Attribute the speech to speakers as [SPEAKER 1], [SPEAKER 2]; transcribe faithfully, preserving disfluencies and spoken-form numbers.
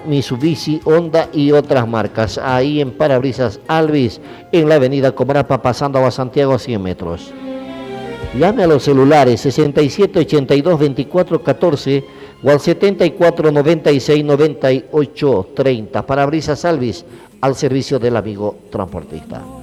[SPEAKER 1] Mitsubishi, Honda y otras marcas. Ahí en Parabrisas Alvis, en la avenida Comarapa, pasando a Santiago cien metros. Llame a los celulares sesenta y siete ochenta y dos veinticuatro catorce o al setenta y cuatro noventa y seis noventa y ocho treinta. Parabrisas Alvis, al servicio del amigo transportista.